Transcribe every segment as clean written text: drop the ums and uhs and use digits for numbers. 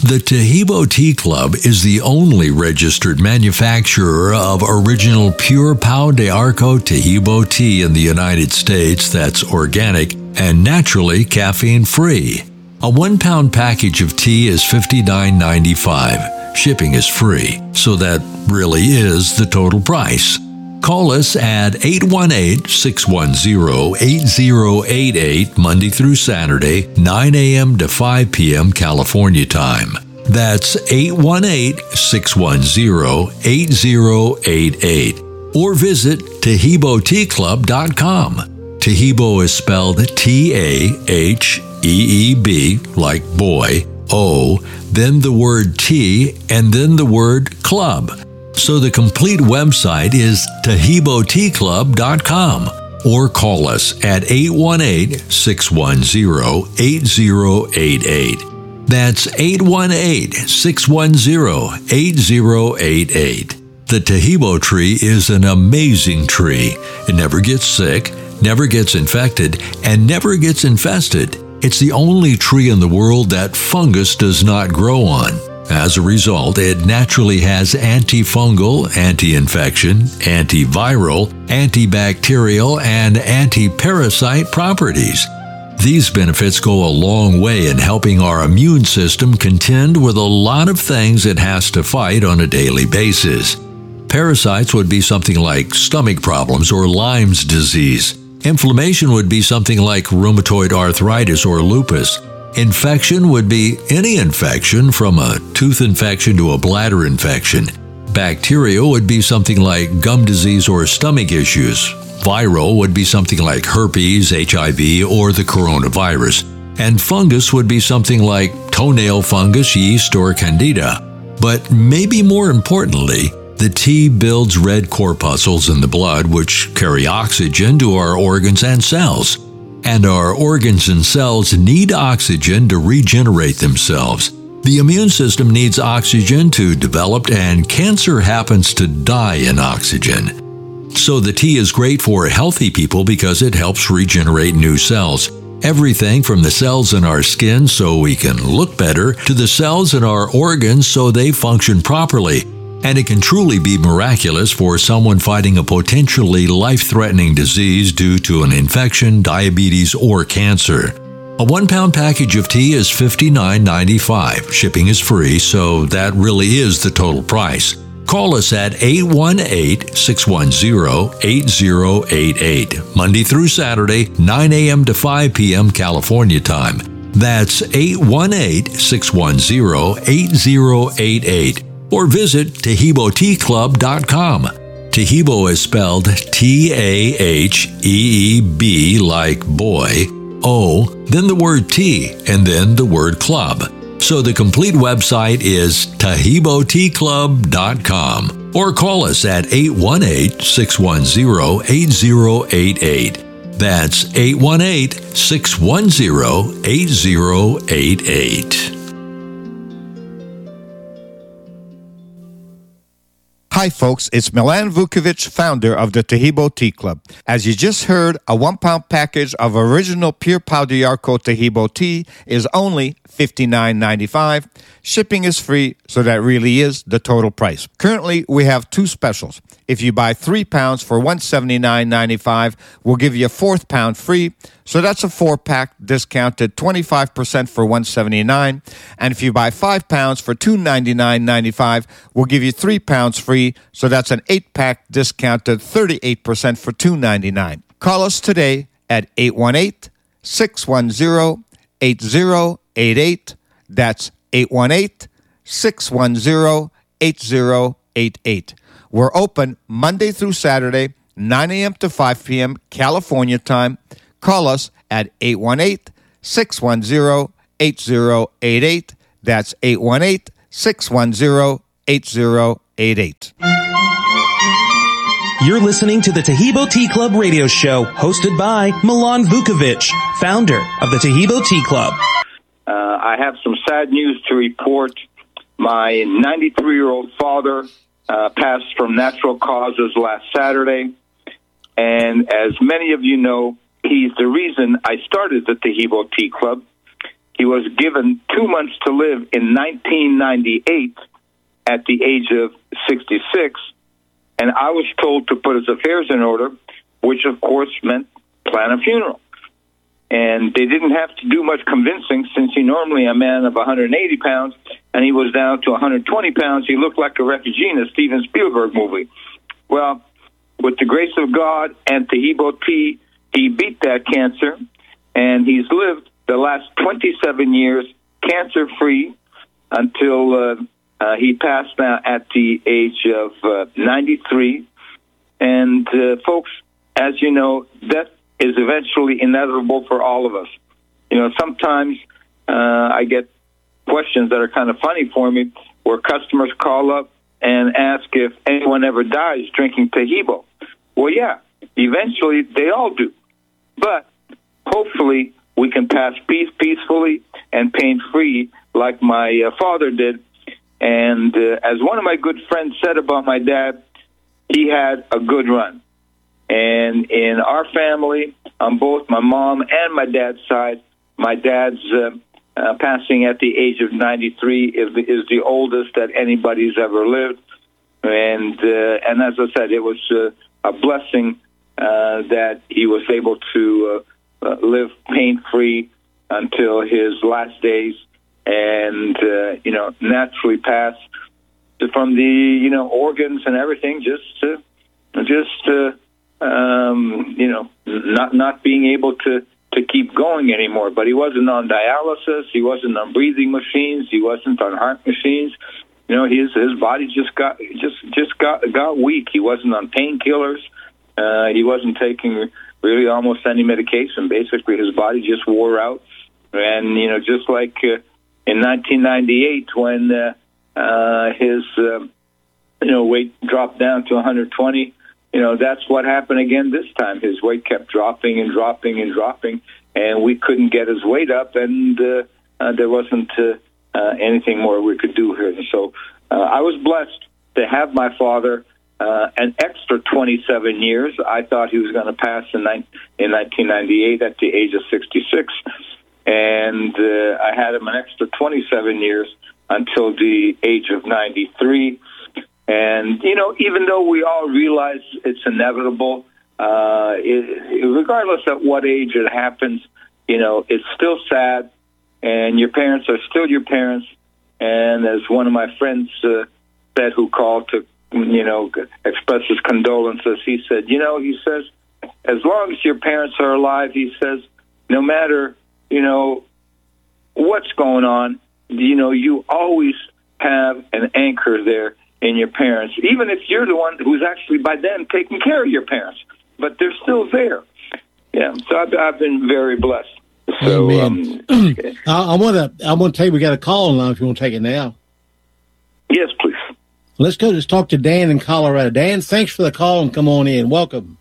The Taheebo Tea Club is the only registered manufacturer of original pure Pau de Arco Taheebo tea in the United States that's organic and naturally caffeine-free. A 1-pound package of tea is $59.95. Shipping is free, so that really is the total price. Call us at 818-610-8088 Monday through Saturday, 9 a.m. to 5 p.m. California time. That's 818-610-8088. Or visit TaheeboTeaClub.com. Taheebo is spelled T-A-H-E-E-B, like boy, O, then the word tea, and then the word club. So the complete website is TaheeboTeaClub.com. Or call us at 818-610-8088. That's 818-610-8088. The Taheebo tree is an amazing tree. It never gets sick, never gets infected, and never gets infested. It's the only tree in the world that fungus does not grow on. As a result, it naturally has antifungal, anti-infection, antiviral, antibacterial, and anti-parasite properties. These benefits go a long way in helping our immune system contend with a lot of things it has to fight on a daily basis. Parasites would be something like stomach problems or Lyme's disease. Inflammation would be something like rheumatoid arthritis or lupus. Infection would be any infection, from a tooth infection to a bladder infection. Bacteria would be something like gum disease or stomach issues. Viral would be something like herpes, HIV, or the coronavirus. And fungus would be something like toenail fungus, yeast, or candida. But maybe more importantly, the tea builds red corpuscles in the blood, which carry oxygen to our organs and cells. And our organs and cells need oxygen to regenerate themselves. The immune system needs oxygen to develop, and cancer happens to die in oxygen. So the tea is great for healthy people because it helps regenerate new cells. Everything from the cells in our skin so we can look better to the cells in our organs so they function properly. And it can truly be miraculous for someone fighting a potentially life-threatening disease due to an infection, diabetes, or cancer. A 1-pound package of tea is $59.95. Shipping is free, so that really is the total price. Call us at 818-610-8088, Monday through Saturday, 9 a.m. to 5 p.m. California time. That's 818-610-8088. Or visit TaheeboTeaClub.com. Taheebo is spelled T-A-H-E-E-B, like boy, O, then the word tea, and then the word club. So the complete website is TaheeboTeaClub.com. Or call us at 818-610-8088. That's 818-610-8088. Hi folks, it's Milan Vukovic, founder of the Taheebo Tea Club. As you just heard, a 1-pound package of original pure Pau de Arco Taheebo tea is only $59.95. Shipping is free, so that really is the total price. Currently, we have 2 specials. If you buy 3 pounds for $179.95, we'll give you a 4th pound free. So that's a 4-pack discounted 25% for $179. And if you buy 5 pounds for $299.95, we'll give you 3 pounds free. So that's an 8-pack discounted 38% for $299. Call us today at 818-610-8088. That's 818-610-8088. We're open Monday through Saturday, 9 a.m. to 5 p.m. California time. Call us at 818-610-8088. That's 818-610-8088. You're listening to the Taheebo Tea Club radio show, hosted by Milan Vukovic, founder of the Taheebo Tea Club. I have some sad news to report. My 93-year-old father passed from natural causes last Saturday. And as many of you know, he's the reason I started the Taheebo Tea Club. He was given 2 months to live in 1998 at the age of 66, and I was told to put his affairs in order, which of course meant plan a funeral. And they didn't have to do much convincing, since he's normally a man of 180 pounds, and he was down to 120 pounds. He looked like a refugee in a Steven Spielberg movie. Well, with the grace of God and Taheebo Tea, he beat that cancer, and he's lived the last 27 years cancer-free until he passed now at the age of 93. And, folks, as you know, death is eventually inevitable for all of us. You know, sometimes I get questions that are kind of funny for me, where customers call up and ask if anyone ever dies drinking Taheebo. Well, yeah, eventually they all do. But hopefully we can pass peacefully and pain-free like my father did. And as one of my good friends said about my dad, he had a good run. And in our family, on both my mom and my dad's side, my dad's passing at the age of 93 is the oldest that anybody's ever lived. And as I said, it was a blessing that he was able to live pain-free until his last days, and naturally pass from the organs and everything, not being able to keep going anymore. But he wasn't on dialysis. He wasn't on breathing machines. He wasn't on heart machines. You know, his body just got weak. He wasn't on painkillers. He wasn't taking really almost any medication. Basically, his body just wore out. And just like in 1998 when his weight dropped down to 120. That's what happened again this time. His weight kept dropping and dropping and dropping, and we couldn't get his weight up, and there wasn't anything more we could do here. So I was blessed to have my father an extra 27 years. I thought he was going to pass in 1998 at the age of 66, and I had him an extra 27 years until the age of 93. And, even though we all realize it's inevitable, regardless of what age it happens, it's still sad, and your parents are still your parents. And as one of my friends said, who called to, express his condolences, he said, he says, as long as your parents are alive, he says, no matter, what's going on, you always have an anchor there in your parents, even if you're the one who's actually by then taking care of your parents, but they're still there. Yeah, so I've been very blessed. So, I want to tell you we got a call now if you want to take it now. Yes, please. Let's talk to Dan in Colorado. Dan, thanks for the call and come on in. Welcome.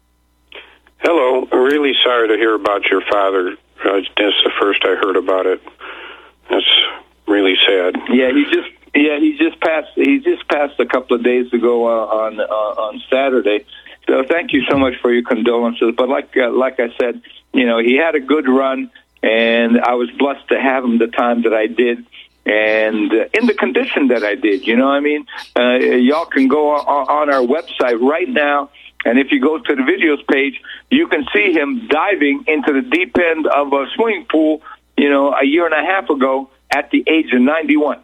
Hello. I'm really sorry to hear about your father. That's the first I heard about it. That's really sad. Yeah, he just passed. He just passed a couple of days ago on Saturday. So thank you so much for your condolences. But like I said, he had a good run, and I was blessed to have him the time that I did, and in the condition that I did. Y'all can go on our website right now, and if you go to the videos page, you can see him diving into the deep end of a swimming pool, a year and a half ago at the age of 91.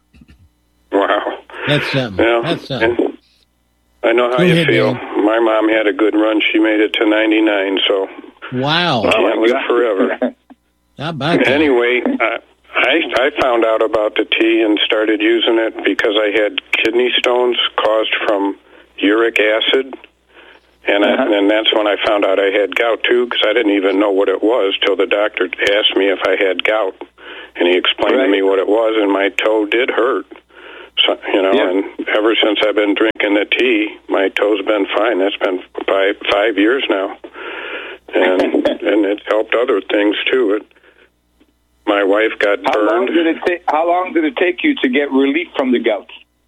Wow. That's something. Yeah. That's something. I know how you feel. Dan. My mom had a good run. She made it to 99, so wow. Can't live forever. How about that? Anyway, I found out about the tea and started using it because I had kidney stones caused from uric acid. And that's when I found out I had gout, too, because I didn't even know what it was till the doctor asked me if I had gout. And he explained to me what it was, and my toe did hurt. So, and ever since I've been drinking the tea, my toe's been fine. That's been 5 years now. And it's helped other things, too. My wife got burned. How long did it take you to get relief from the gout?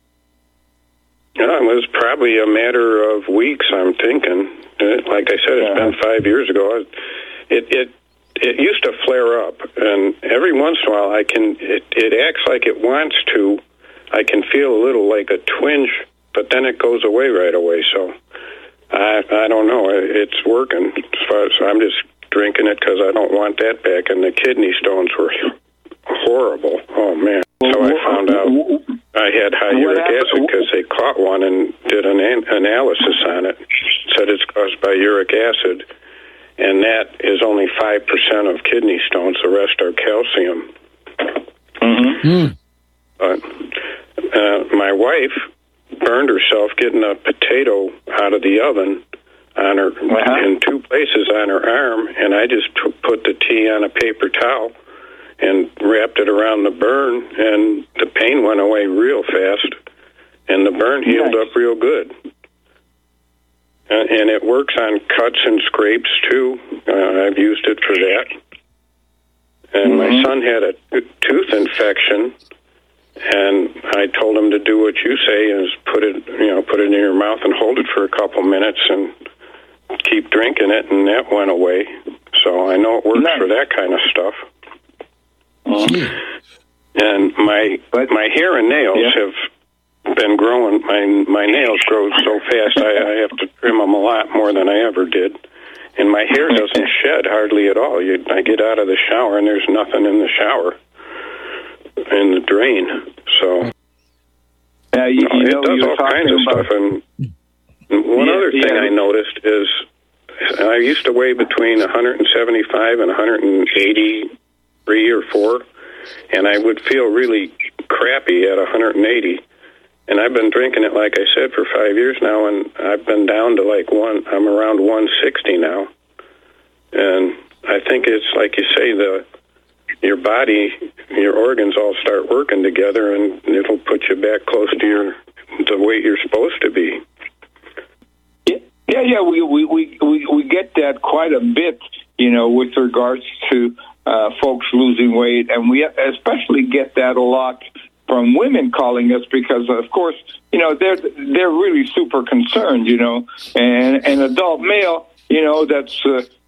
It was probably a matter of weeks, I'm thinking. Like I said, it's been 5 years ago. it used to flare up, and every once in a while it acts like it wants to. I can feel a little like a twinge, but then it goes away right away. So I don't know. It's working. So I'm just drinking it because I don't want that back. And the kidney stones were horrible. Oh, man. So I found out I had high uric acid because they caught one and did an analysis on it. Said it's caused by uric acid, and that is only 5% of kidney stones. The rest are calcium. Mm-hmm. But my wife burned herself getting a potato out of the oven on her in two places on her arm, and I just put the tea on a paper towel and wrapped it around the burn, and the pain went away real fast, and the burn healed up real good. And it works on cuts and scrapes, too. I've used it for that. And my son had a tooth infection, and I told him to do what you say, is put it in your mouth and hold it for a couple minutes and keep drinking it, and that went away. So I know it works for that kind of stuff. And my hair and nails have been growing. My nails grow so fast I have to trim them a lot more than I ever did. And my hair doesn't shed hardly at all. I get out of the shower and there's nothing in the shower, in the drain. So it does all kinds of stuff. And one other thing I noticed is I used to weigh between 175 and 183 or 4, and I would feel really crappy at 180. And I've been drinking it, like I said, for 5 years now, and I've been down to I'm around 160 now. And I think it's like you say, your body, your organs all start working together, and it'll put you back close to the weight you're supposed to be. Yeah, we get that quite a bit, with regards to folks losing weight, and we especially get that a lot from women calling us because, of course, they're really super concerned, and an adult male, that's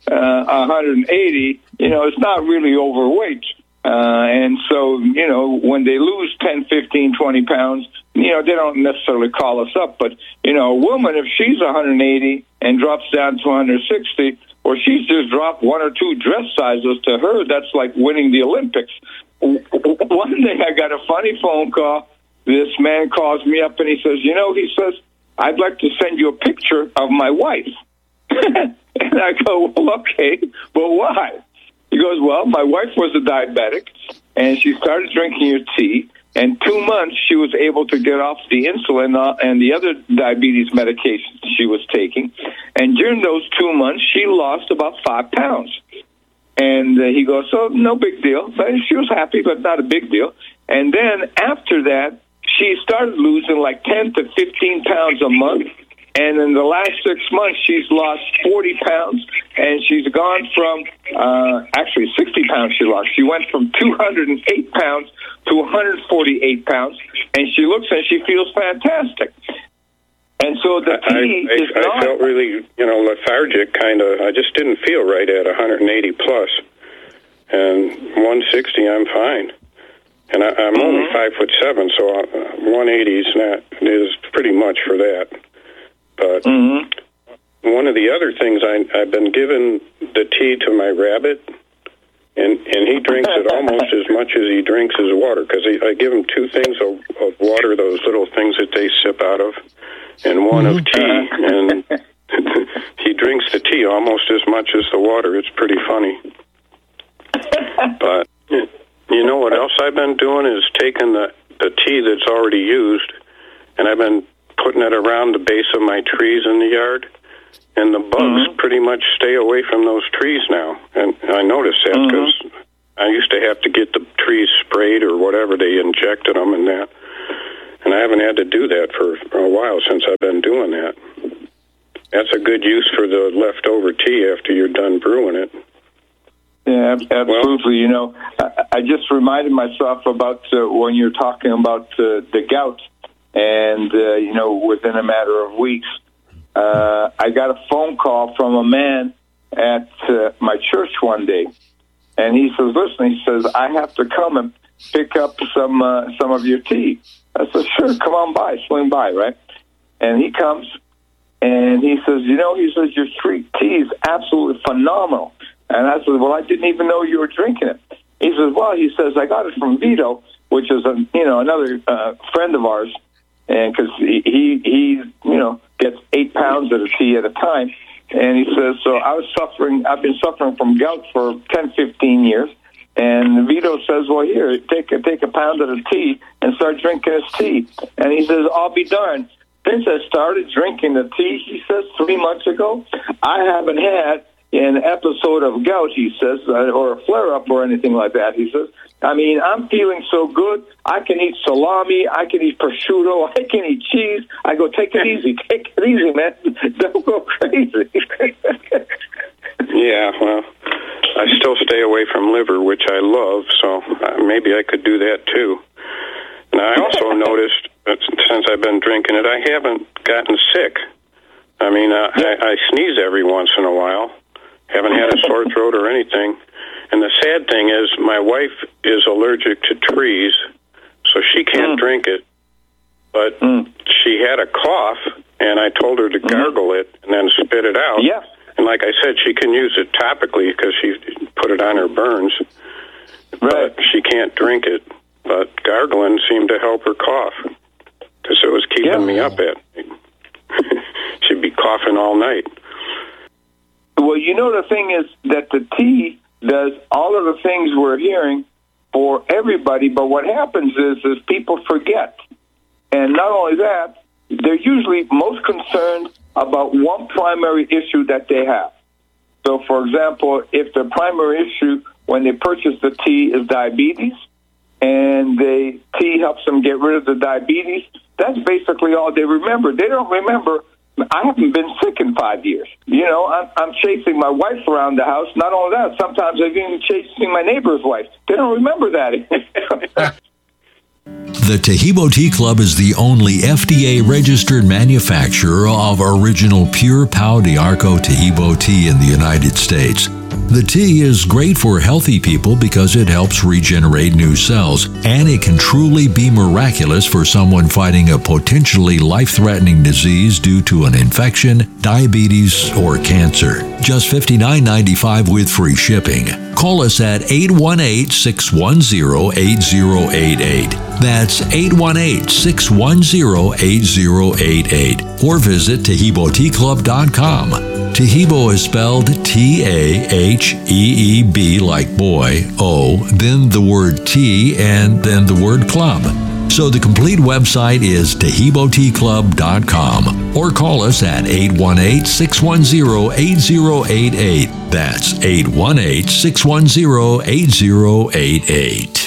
180, it's not really overweight. And so, when they lose 10, 15, 20 pounds, they don't necessarily call us up. But, a woman, if she's 180 and drops down to 160, or she's just dropped 1 or 2 dress sizes, to her, that's like winning the Olympics. One day I got a funny phone call. This man calls me up and he says, I'd like to send you a picture of my wife. And I go, well, okay, but why? He goes, well, my wife was a diabetic, and she started drinking your tea. And 2 months, she was able to get off the insulin and the other diabetes medications she was taking. And during those 2 months, she lost about 5 pounds. And he goes, so no big deal. But she was happy, but not a big deal. And then after that, she started losing like 10 to 15 pounds a month. And in the last 6 months, she's lost 40 pounds, and she's gone from, actually 60 pounds she lost. She went from 208 pounds to 148 pounds, and she looks and she feels fantastic. And so the tea is not... I felt really, lethargic, kind of. I just didn't feel right at 180 plus. And 160, I'm fine. And I'm only 5'7", so 180 is pretty much for that. But one of the other things, I've been giving the tea to my rabbit, and he drinks it almost as much as he drinks his water, because I give him 2 things of water, those little things that they sip out of, and 1 of tea, and he drinks the tea almost as much as the water. It's pretty funny. But you know what else I've been doing is taking the tea that's already used, and I've been putting it around the base of my trees in the yard, and the bugs pretty much stay away from those trees now. And I noticed that because I used to have to get the trees sprayed or whatever, they injected them and that. And I haven't had to do that for a while since I've been doing that. That's a good use for the leftover tea after you're done brewing it. Yeah, absolutely. Well, I just reminded myself about when you're talking about the gout. And, within a matter of weeks, I got a phone call from a man at my church one day. And he says, listen, he says, I have to come and pick up some of your tea. I said, sure, come on by, swing by, right? And he comes, and he says, he says, your tea is absolutely phenomenal. And I said, well, I didn't even know you were drinking it. He says, well, he says, I got it from Vito, which is, another friend of ours, and because he gets 8 pounds of the tea at a time. And he says, so I've been suffering from gout for 10, 15 years. And Vito says, well, here, take a pound of the tea and start drinking his tea. And he says, I'll be darned. Since I started drinking the tea, he says, 3 months ago, I haven't had an episode of gout, he says, or a flare-up or anything like that, he says. I mean, I'm feeling so good. I can eat salami. I can eat prosciutto. I can eat cheese. I go, take it easy. Take it easy, man. Don't go crazy. Yeah, well, I still stay away from liver, which I love, so maybe I could do that too. And I also noticed that since I've been drinking it, I haven't gotten sick. I mean, I sneeze every once in a while. Haven't had a sore throat or anything. And the sad thing is my wife is allergic to trees, so she can't drink it. But she had a cough, and I told her to gargle it and then spit it out. Yeah. And like I said, she can use it topically because she put it on her burns. Right. But she can't drink it. But gargling seemed to help her cough because it was keeping me up at night. She'd be coughing all night. Well, the thing is that the tea does all of the things we're hearing for everybody, but what happens is people forget. And not only that, they're usually most concerned about one primary issue that they have. So, for example, if the primary issue when they purchase the tea is diabetes, and the tea helps them get rid of the diabetes, that's basically all they remember. They don't remember, I haven't been sick in 5 years. I'm chasing my wife around the house. Not only that, sometimes I'm even chasing my neighbor's wife. They don't remember that. The Taheebo Tea Club is the only FDA-registered manufacturer of original pure Pau d'Arco Taheebo tea in the United States. The tea is great for healthy people because it helps regenerate new cells, and it can truly be miraculous for someone fighting a potentially life-threatening disease due to an infection, diabetes, or cancer. Just $59.95 with free shipping. Call us at 818-610-8088. That's 818-610-8088. Or visit TaheeboTeaClub.com. Taheebo is spelled T-A-H-E-E-B like boy, O, then the word tea, and then the word club. So the complete website is TaheeboTeaClub.com. Or call us at 818-610-8088. That's 818-610-8088.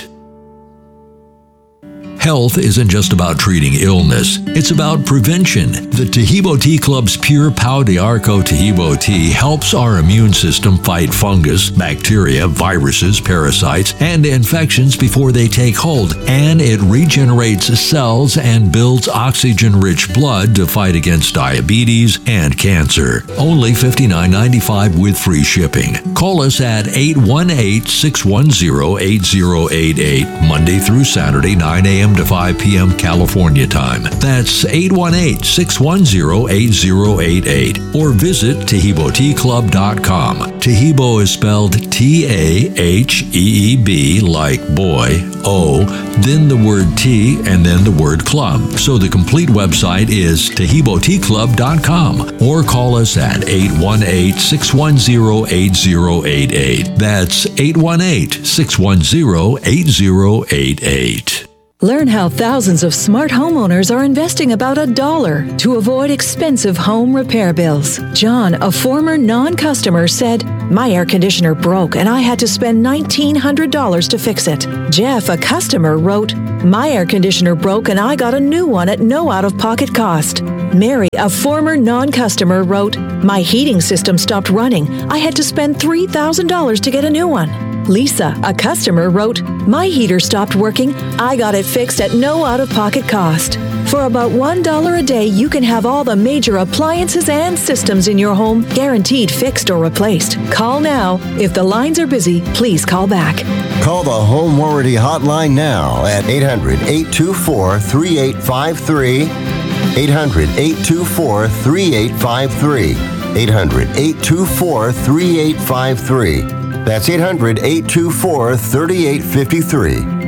Health isn't just about treating illness, it's about prevention. The Taheebo Tea Club's pure Pau d'Arco Taheebo tea helps our immune system fight fungus, bacteria, viruses, parasites, and infections before they take hold, and it regenerates cells and builds oxygen-rich blood to fight against diabetes and cancer. Only $59.95 with free shipping. Call us at 818-610-8088, Monday through Saturday, 9 a.m. to 5 p.m. California time. That's 818-610-8088. Or visit TaheeboTeaClub.com. Taheebo is spelled T-A-H-E-E-B like boy, O, then the word tea, and then the word club. So the complete website is TaheeboTeaClub.com. Or call us at 818-610-8088. That's 818-610-8088. Learn how thousands of smart homeowners are investing about $1 to avoid expensive home repair bills. John, a former non-customer, said, "My air conditioner broke and I had to spend $1,900 to fix it." Jeff, a customer, wrote, "My air conditioner broke and I got a new one at no out-of-pocket cost." Mary, a former non-customer, wrote, "My heating system stopped running. I had to spend $3,000 to get a new one." Lisa, a customer, wrote, "My heater stopped working. I got it fixed at no out-of-pocket cost." For about $1 a day, you can have all the major appliances and systems in your home guaranteed fixed or replaced. Call now. If the lines are busy, please call back. Call the Home Warranty Hotline now at 800-824-3853. 800-824-3853. 800-824-3853. That's 800-824-3853.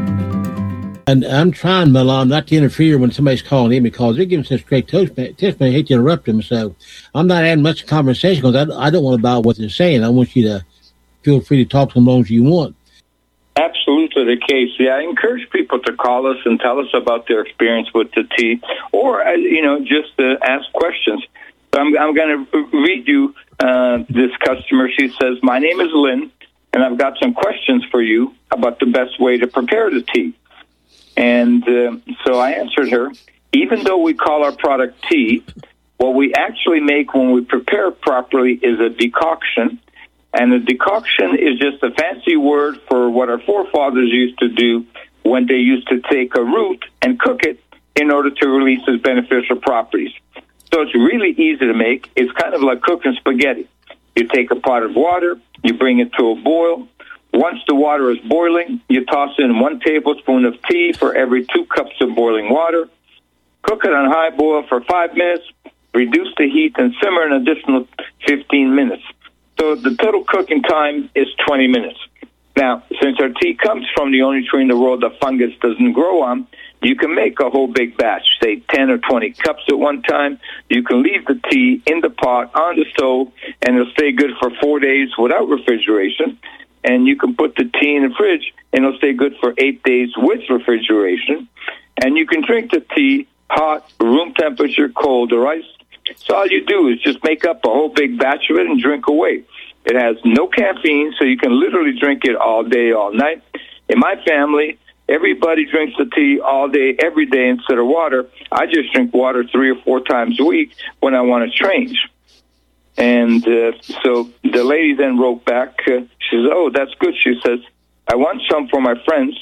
And I'm trying, Milan, not to interfere when somebody's calling in because they're giving such great tips. I hate to interrupt them, so I'm not adding much conversation because I don't want to buy what they're saying. I want you to feel free to talk to them as long as you want. Absolutely the case. Yeah, I encourage people to call us and tell us about their experience with the tea, or just ask questions. So I'm going to read you this customer. She says, "My name is Lynn, and I've got some questions for you about the best way to prepare the tea." And so I answered her, even though we call our product tea, what we actually make when we prepare properly is a decoction. And a decoction is just a fancy word for what our forefathers used to do when they used to take a root and cook it in order to release its beneficial properties. So it's really easy to make. It's kind of like cooking spaghetti. You take a pot of water, you bring it to a boil. Once the water is boiling, you toss in 1 tablespoon of tea for every 2 cups of boiling water. Cook it on high boil for 5 minutes. Reduce the heat and simmer an additional 15 minutes. So the total cooking time is 20 minutes. Now, since our tea comes from the only tree in the world that fungus doesn't grow on, you can make a whole big batch, say 10 or 20 cups at one time. You can leave the tea in the pot on the stove, and it'll stay good for 4 days without refrigeration. And you can put the tea in the fridge, and it'll stay good for 8 days with refrigeration. And you can drink the tea hot, room temperature, cold, or iced. So all you do is just make up a whole big batch of it and drink away. It has no caffeine, so you can literally drink it all day, all night. In my family, everybody drinks the tea all day, every day instead of water. I just drink water 3 or 4 times a week when I want to change. And so the lady then wrote back. She says, "Oh, that's good." She says, "I want some for my friends,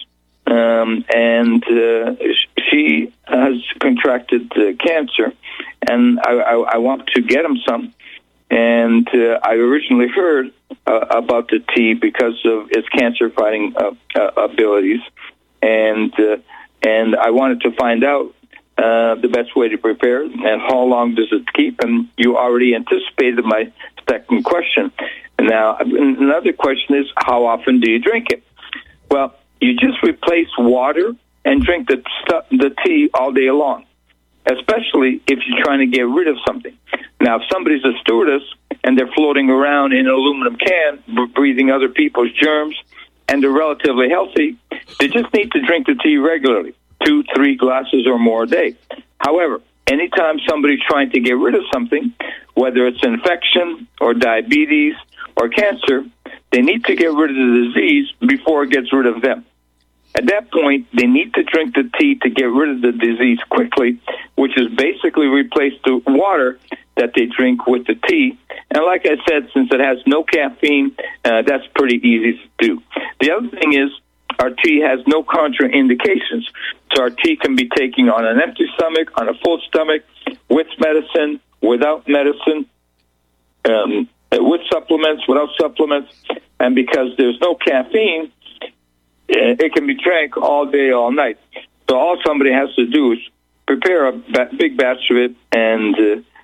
and she has contracted cancer, and I want to get them some. And I originally heard about the tea because of its cancer-fighting abilities, and I wanted to find out the best way to prepare it and how long does it keep." And you already anticipated my second question. Now, another question is, how often do you drink it? Well, you just replace water and drink the tea all day long, especially if you're trying to get rid of something. Now, if somebody's a stewardess and they're floating around in an aluminum can, breathing other people's germs, and they're relatively healthy, they just need to drink the tea regularly, 2-3 glasses or more a day. However, anytime somebody's trying to get rid of something, whether it's infection or diabetes or cancer, they need to get rid of the disease before it gets rid of them. At that point, they need to drink the tea to get rid of the disease quickly, which is basically replace the water that they drink with the tea. And like I said, since it has no caffeine, that's pretty easy to do. The other thing is, our tea has no contraindications. So our tea can be taken on an empty stomach, on a full stomach, with medicine, without medicine, with supplements, without supplements. And because there's no caffeine, it can be drank all day, all night. So all somebody has to do is prepare a big batch of it and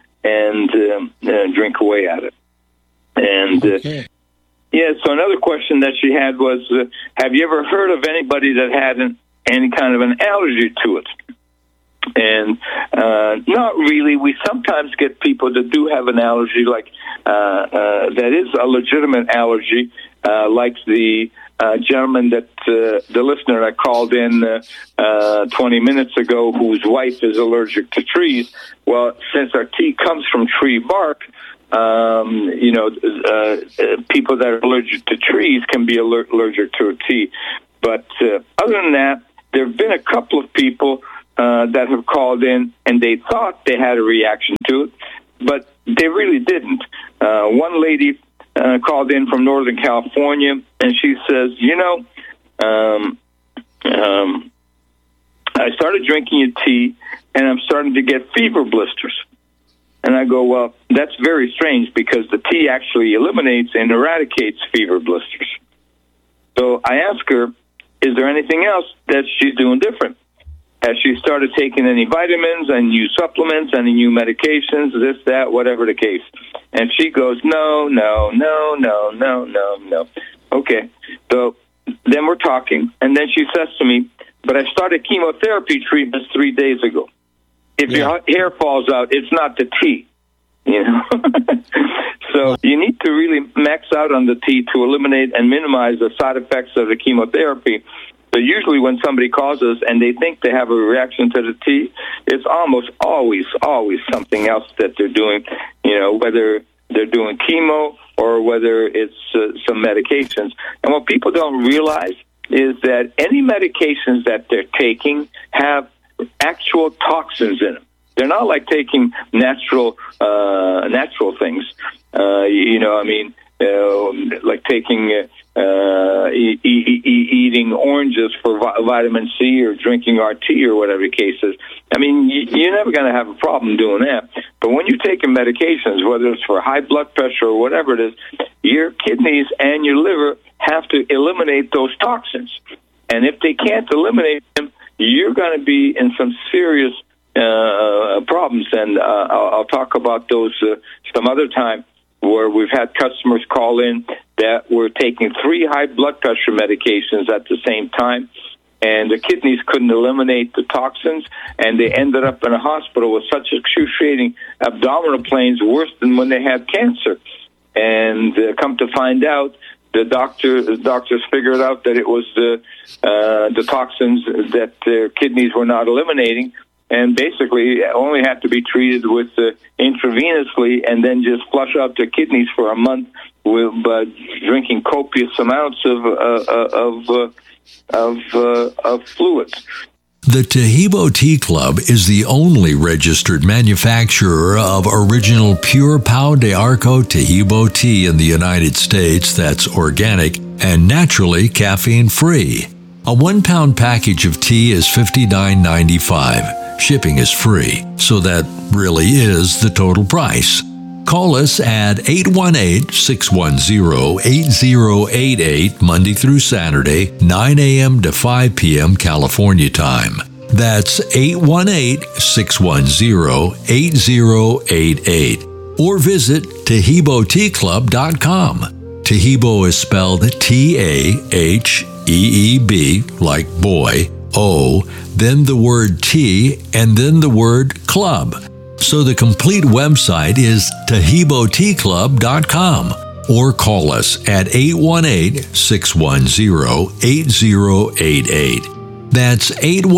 drink away at it. And Okay. yeah, so another question that she had was, have you ever heard of anybody that had any kind of an allergy to it? And not really. We sometimes get people that do have an allergy, like that is a legitimate allergy, like the gentleman that the listener that called in 20 minutes ago, whose wife is allergic to trees. Well, since our tea comes from tree bark, people that are allergic to trees can be allergic to a tea. But other than that, there have been a couple of people that have called in and they thought they had a reaction to it, but they really didn't. One lady called in from Northern California, and she says, I started drinking your tea, and I'm starting to get fever blisters. And I go, well, that's very strange because the tea actually eliminates and eradicates fever blisters. So I ask her, is there anything else that she's doing different? Has she started taking any vitamins and new supplements, any new medications, this, that, whatever the case? And she goes, no. Okay. So then we're talking, and then she says to me, but I started chemotherapy treatments 3 days ago. If your hair falls out, it's not the tea. So you need to really max out on the tea to eliminate and minimize the side effects of the chemotherapy. So usually when somebody calls us and they think they have a reaction to the tea, it's almost always something else that they're doing, whether they're doing chemo or whether it's some medications. And what people don't realize is that any medications that they're taking have actual toxins in them. They're not like taking natural things. Like taking eating oranges for vitamin C or drinking our tea or whatever the case is. You're never going to have a problem doing that. But when you're taking medications, whether it's for high blood pressure or whatever it is, your kidneys and your liver have to eliminate those toxins. And if they can't eliminate them, you're going to be in some serious problems. And I'll talk about those some other time, where we've had customers call in that were taking 3 high blood pressure medications at the same time, and the kidneys couldn't eliminate the toxins, and they ended up in a hospital with such excruciating abdominal pains, worse than when they had cancer. And come to find out, the doctors figured out that it was the toxins that their kidneys were not eliminating, and basically only had to be treated with intravenously, and then just flush out their kidneys for a month with drinking copious amounts of fluids. The Taheebo Tea Club is the only registered manufacturer of original pure Pau de Arco Taheebo tea in the United States that's organic and naturally caffeine-free. A 1-pound package of tea is $59.95. Shipping is free, so that really is the total price. Call us at 818-610-8088 Monday through Saturday, 9 a.m. to 5 p.m. California time. That's 818-610-8088. Or visit TaheeboTeaClub.com. Taheebo is spelled T-A-H-E-E-B, like boy, O, then the word tea, and then the word club. So the complete website is TaheeboTeaClub.com, or call us at 818-610-8088. That's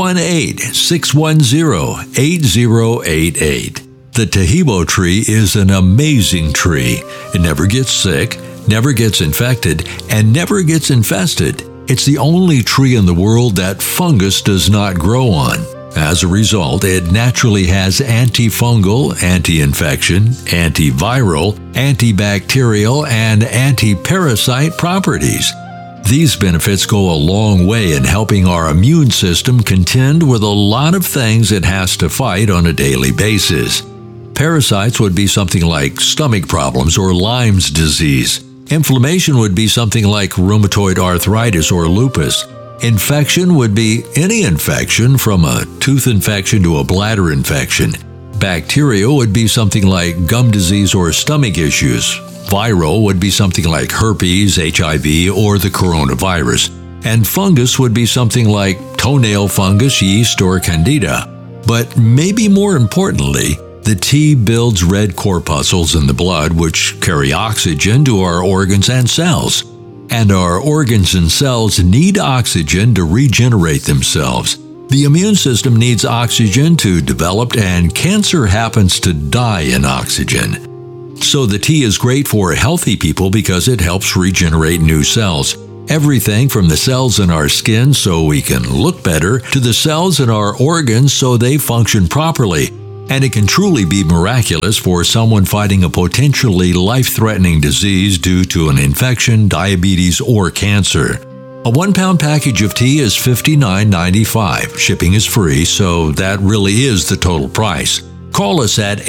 818-610-8088. The Taheebo tree is an amazing tree. It never gets sick, never gets infected, and never gets infested. It's the only tree in the world that fungus does not grow on. As a result, it naturally has antifungal, anti-infection, antiviral, antibacterial, and anti-parasite properties. These benefits go a long way in helping our immune system contend with a lot of things it has to fight on a daily basis. Parasites would be something like stomach problems or Lyme's disease. Inflammation would be something like rheumatoid arthritis or lupus. Infection would be any infection from a tooth infection to a bladder infection. Bacteria would be something like gum disease or stomach issues. Viral would be something like herpes, HIV, or the coronavirus. And fungus would be something like toenail fungus, yeast, or candida. But maybe more importantly, the tea builds red corpuscles in the blood which carry oxygen to our organs and cells. And our organs and cells need oxygen to regenerate themselves. The immune system needs oxygen to develop, and cancer happens to die in oxygen. So the tea is great for healthy people because it helps regenerate new cells. Everything from the cells in our skin so we can look better to the cells in our organs so they function properly. And it can truly be miraculous for someone fighting a potentially life-threatening disease due to an infection, diabetes, or cancer. A 1-pound package of tea is $59.95. Shipping is free, so that really is the total price. Call us at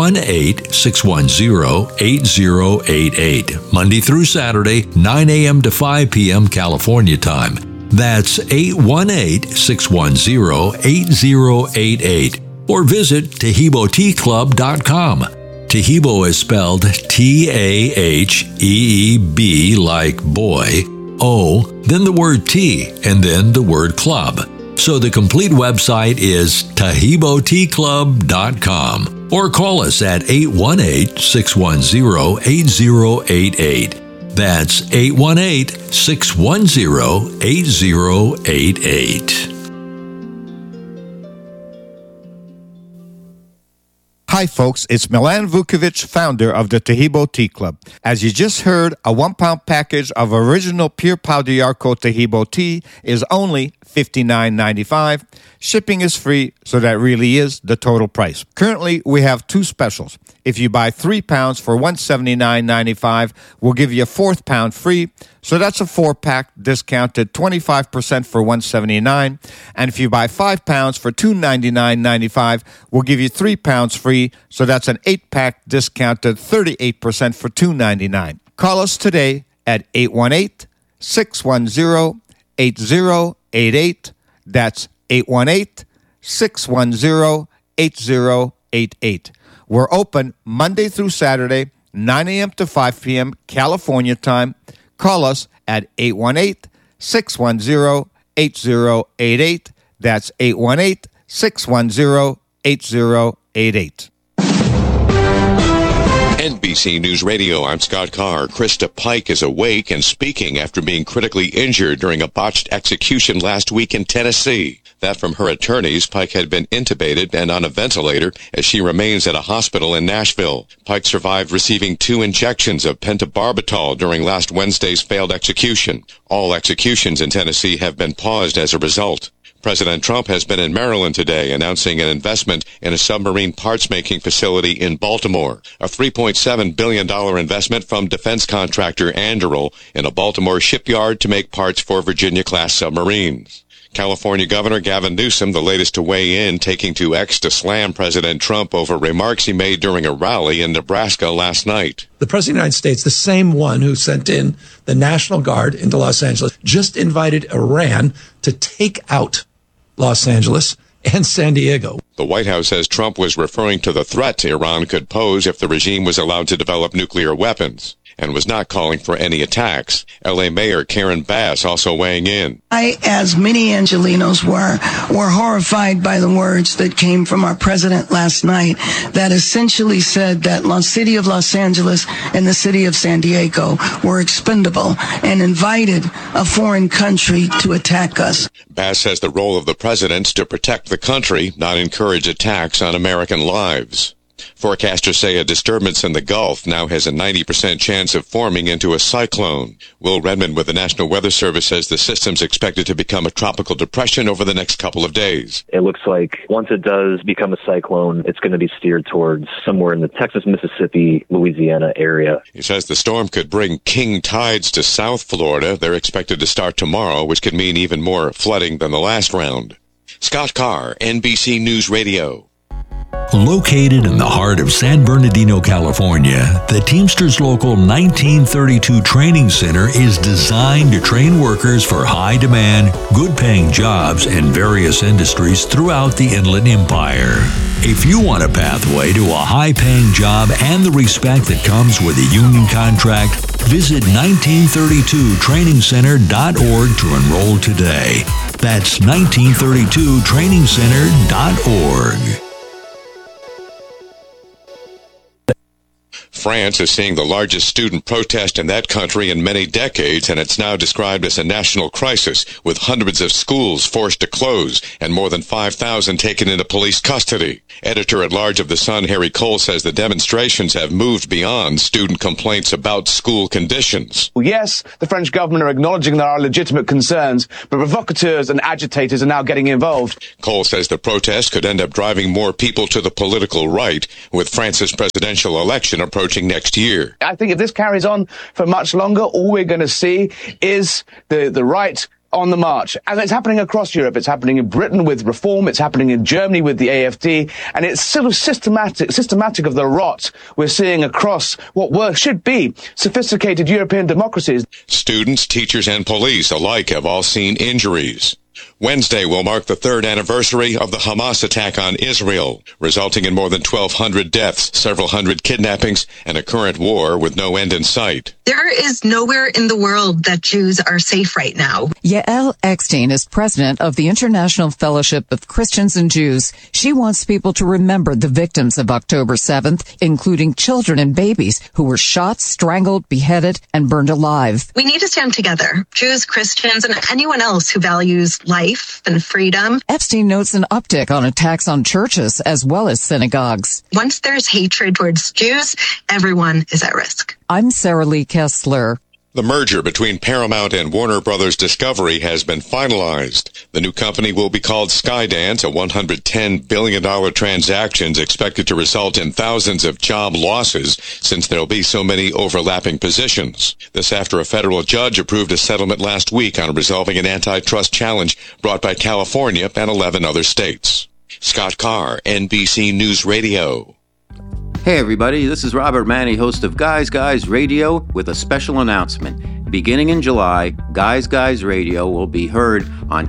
818-610-8088, Monday through Saturday, 9 a.m. to 5 p.m. California time. That's 818-610-8088. Or visit TaheeboTeaClub.com. Taheebo is spelled T-A-H-E-E-B like boy, O, then the word tea, and then the word club. So the complete website is TaheeboTeaClub.com. Or call us at 818-610-8088. That's 818-610-8088. Hi, folks. It's Milan Vukovic, founder of the Taheebo Tea Club. As you just heard, a 1-pound package of original Pure Pau d'Arco Taheebo tea is only $59.95. Shipping is free, so that really is the total price. Currently, we have 2 specials. If you buy 3 pounds for $179.95, we'll give you a 4th pound free. So that's a 4-pack discounted 25% for $179. And if you buy 5 pounds for $299.95, we'll give you 3 pounds free. So that's an 8-pack discounted 38% for $299. Call us today at 818-610-8088. That's 818-610-8088. We're open Monday through Saturday, 9 a.m. to 5 p.m. California time. Call us at 818-610-8088. That's 818-610-8088. NBC News Radio, I'm Scott Carr. Krista Pike is awake and speaking after being critically injured during a botched execution last week in Tennessee. That from her attorneys. Pike had been intubated and on a ventilator as she remains at a hospital in Nashville. Pike survived receiving 2 injections of pentobarbital during last Wednesday's failed execution. All executions in Tennessee have been paused as a result. President Trump has been in Maryland today announcing an investment in a submarine parts-making facility in Baltimore, a $3.7 billion investment from defense contractor Anduril in a Baltimore shipyard to make parts for Virginia-class submarines. California Governor Gavin Newsom, the latest to weigh in, taking to X to slam President Trump over remarks he made during a rally in Nebraska last night. The President of the United States, the same one who sent in the National Guard into Los Angeles, just invited Iran to take out Los Angeles and San Diego. The White House says Trump was referring to the threat Iran could pose if the regime was allowed to develop nuclear weapons, and was not calling for any attacks. L.A. Mayor Karen Bass also weighing in. I, as many Angelenos were horrified by the words that came from our president last night that essentially said that the city of Los Angeles and the city of San Diego were expendable and invited a foreign country to attack us. Bass says the role of the president is to protect the country, not encourage attacks on American lives. Forecasters say a disturbance in the Gulf now has a 90% chance of forming into a cyclone. Will Redmond with the National Weather Service says the system's expected to become a tropical depression over the next couple of days. It looks like once it does become a cyclone, it's going to be steered towards somewhere in the Texas, Mississippi, Louisiana area. He says the storm could bring king tides to South Florida. They're expected to start tomorrow, which could mean even more flooding than the last round. Scott Carr, NBC News Radio. Located in the heart of San Bernardino, California, the Teamsters Local 1932 Training Center is designed to train workers for high-demand, good-paying jobs in various industries throughout the Inland Empire. If you want a pathway to a high-paying job and the respect that comes with a union contract, visit 1932trainingcenter.org to enroll today. That's 1932trainingcenter.org. France is seeing the largest student protest in that country in many decades, and it's now described as a national crisis, with hundreds of schools forced to close and more than 5,000 taken into police custody. Editor-at-large of The Sun, Harry Cole, says the demonstrations have moved beyond student complaints about school conditions. Well, yes, the French government are acknowledging there are legitimate concerns, but provocateurs and agitators are now getting involved. Cole says the protest could end up driving more people to the political right, with France's presidential election approaching next year. I think if this carries on for much longer, all we're going to see is the right on the march. And it's happening across Europe. It's happening in Britain with Reform. It's happening in Germany with the AfD. And it's sort of systematic of the rot we're seeing across what should be sophisticated European democracies. Students, teachers, and police alike have all seen injuries. Wednesday will mark the third anniversary of the Hamas attack on Israel, resulting in more than 1,200 deaths, several hundred kidnappings, and a current war with no end in sight. There is nowhere in the world that Jews are safe right now. Yael Eckstein is president of the International Fellowship of Christians and Jews. She wants people to remember the victims of October 7th, including children and babies who were shot, strangled, beheaded, and burned alive. We need to stand together, Jews, Christians, and anyone else who values life and freedom. Epstein notes an uptick on attacks on churches as well as synagogues. Once there's hatred towards Jews, everyone is at risk. I'm Sarah Lee Kessler. The merger between Paramount and Warner Brothers Discovery has been finalized. The new company will be called Skydance, a $110 billion transaction expected to result in thousands of job losses since there'll be so many overlapping positions. This after a federal judge approved a settlement last week on resolving an antitrust challenge brought by California and 11 other states. Scott Carr, NBC News Radio. Hey everybody, this is Robert Manny, host of Guys Radio, with a special announcement. Beginning in July, Guys Radio will be heard on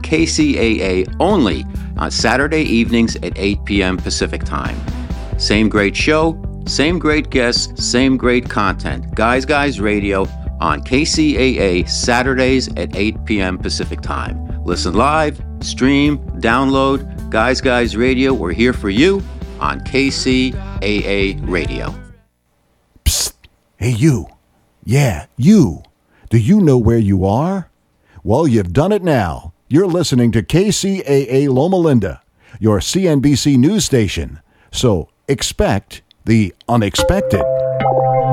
KCAA only on Saturday evenings at 8 p.m. Pacific Time. Same great show, same great guests, same great content. Guys Radio on KCAA Saturdays at 8 p.m. Pacific Time. Listen live, stream, download. Guys Radio, we're here for you on KCAA Radio. Psst. Hey, you. Yeah, you. Do you know where you are? Well, you've done it now. You're listening to KCAA Loma Linda, your CNBC news station. So expect the unexpected.